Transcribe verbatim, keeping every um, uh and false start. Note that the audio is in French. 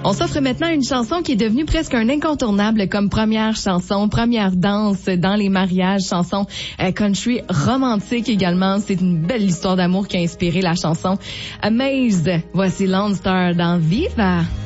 On s'offre maintenant une chanson qui est devenue presque un incontournable comme première chanson, première danse dans les mariages, chanson euh, country romantique également. C'est une belle histoire d'amour qui a inspiré la chanson Amazed. Voici Lone Star dans Viva.